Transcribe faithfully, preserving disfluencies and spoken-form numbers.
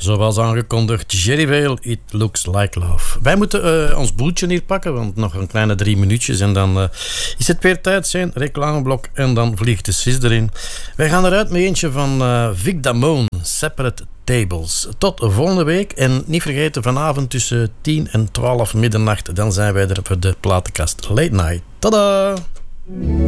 Zoals aangekondigd, Jerry Vale, It Looks Like Love. Wij moeten uh, ons boeltje hier pakken, want nog een kleine drie minuutjes en dan uh, is het weer tijd zijn, reclameblok en dan vliegt de sis erin. Wij gaan eruit met eentje van uh, Vic Damone, Separate Tables. Tot volgende week en niet vergeten vanavond tussen tien en twaalf middernacht, dan zijn wij er voor de platenkast Late Night. Tada!